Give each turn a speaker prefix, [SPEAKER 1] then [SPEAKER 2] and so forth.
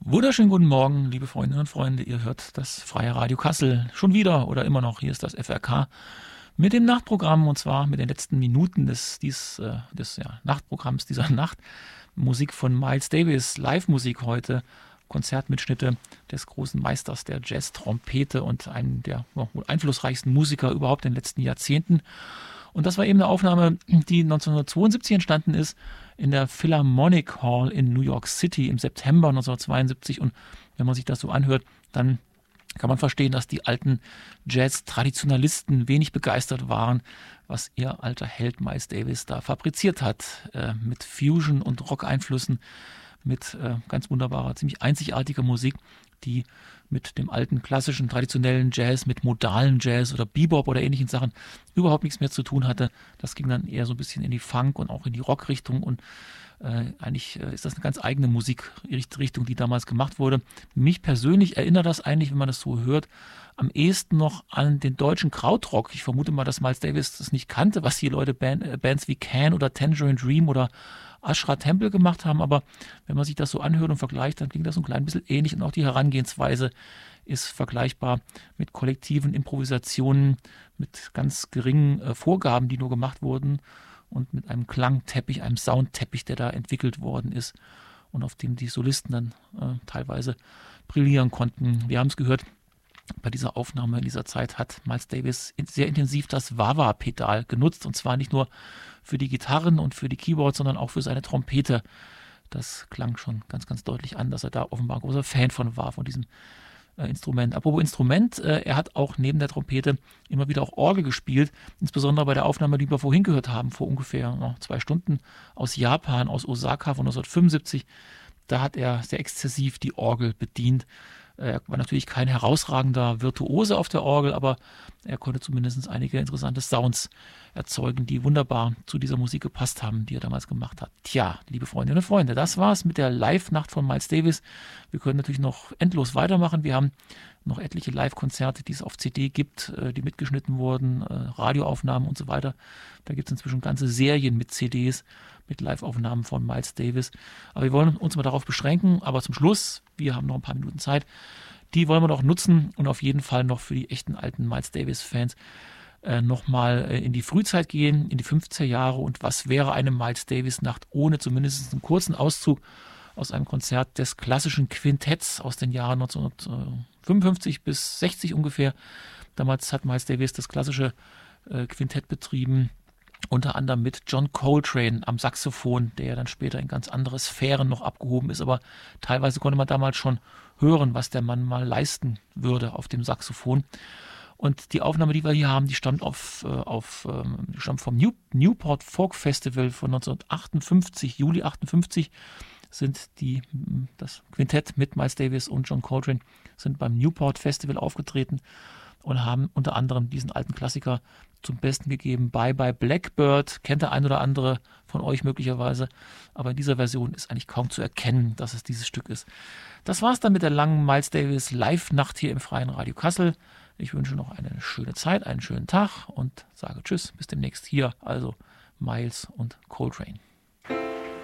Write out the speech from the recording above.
[SPEAKER 1] Wunderschönen guten Morgen, liebe Freundinnen und Freunde. Ihr hört das Freie Radio Kassel schon wieder oder immer noch. Hier ist das FRK mit dem Nachtprogramm und zwar mit den letzten Minuten des Nachtprogramms dieser Nacht. Musik von Miles Davis, Live-Musik heute, Konzertmitschnitte des großen Meisters der Jazz-Trompete und einem der wohl einflussreichsten Musiker überhaupt in den letzten Jahrzehnten. Und das war eben eine Aufnahme, die 1972 entstanden ist in der Philharmonic Hall in New York City im September 1972. Und wenn man sich das so anhört, dann kann man verstehen, dass die alten Jazz-Traditionalisten wenig begeistert waren, was ihr alter Held Miles Davis da fabriziert hat, mit Fusion- und Rock-Einflüssen, mit ganz wunderbarer, ziemlich einzigartiger Musik, die mit dem alten klassischen, traditionellen Jazz, mit modalen Jazz oder Bebop oder ähnlichen Sachen überhaupt nichts mehr zu tun hatte. Das ging dann eher so ein bisschen in die Funk- und auch in die Rock-Richtung und eigentlich ist das eine ganz eigene Musikrichtung, die damals gemacht wurde. Mich persönlich erinnert das eigentlich, wenn man das so hört, am ehesten noch an den deutschen Krautrock. Ich vermute mal, dass Miles Davis das nicht kannte, was die Leute Bands wie Can oder Tangerine Dream oder Ashra Temple gemacht haben, aber wenn man sich das so anhört und vergleicht, dann klingt das so ein klein bisschen ähnlich und auch die Herangehensweise ist vergleichbar mit kollektiven Improvisationen, mit ganz geringen Vorgaben, die nur gemacht wurden und mit einem Klangteppich, einem Soundteppich, der da entwickelt worden ist und auf dem die Solisten dann teilweise brillieren konnten. Wir haben es gehört, bei dieser Aufnahme in dieser Zeit hat Miles Davis sehr intensiv das Wah-Wah-Pedal genutzt und zwar nicht nur für die Gitarren und für die Keyboards, sondern auch für seine Trompete. Das klang schon ganz, ganz deutlich an, dass er da offenbar ein großer Fan von diesem Instrument. Apropos Instrument, er hat auch neben der Trompete immer wieder auch Orgel gespielt, insbesondere bei der Aufnahme, die wir vorhin gehört haben, vor ungefähr 2 Stunden aus Japan, aus Osaka von 1975. Da hat er sehr exzessiv die Orgel bedient. Er war natürlich kein herausragender Virtuose auf der Orgel, aber er konnte zumindest einige interessante Sounds erzeugen, die wunderbar zu dieser Musik gepasst haben, die er damals gemacht hat. Tja, liebe Freundinnen und Freunde, das war's mit der Live-Nacht von Miles Davis. Wir können natürlich noch endlos weitermachen. Wir haben noch etliche Live-Konzerte, die es auf CD gibt, die mitgeschnitten wurden, Radioaufnahmen und so weiter. Da gibt es inzwischen ganze Serien mit CDs, mit Live-Aufnahmen von Miles Davis. Aber wir wollen uns mal darauf beschränken. Aber zum Schluss, wir haben noch ein paar Minuten Zeit, die wollen wir doch nutzen und auf jeden Fall noch für die echten alten Miles Davis-Fans nochmal in die Frühzeit gehen, in die 50er Jahre. Und was wäre eine Miles Davis-Nacht ohne zumindest einen kurzen Auszug aus einem Konzert des klassischen Quintetts aus den Jahren 1955 bis 60 ungefähr. Damals hat Miles Davis das klassische Quintett betrieben, unter anderem mit John Coltrane am Saxophon, der dann später in ganz andere Sphären noch abgehoben ist, aber teilweise konnte man damals schon hören, was der Mann mal leisten würde auf dem Saxophon. Und die Aufnahme, die wir hier haben, die stammt vom Newport Folk Festival von 1958, Juli 58, das Quintett mit Miles Davis und John Coltrane sind beim Newport Festival aufgetreten und haben unter anderem diesen alten Klassiker zum Besten gegeben. Bye Bye Blackbird, kennt der ein oder andere von euch möglicherweise, aber in dieser Version ist eigentlich kaum zu erkennen, dass es dieses Stück ist. Das war's dann mit der langen Miles Davis Live-Nacht hier im Freien Radio Kassel. Ich wünsche noch eine schöne Zeit, einen schönen Tag und sage Tschüss, bis demnächst hier, also Miles und Coltrane.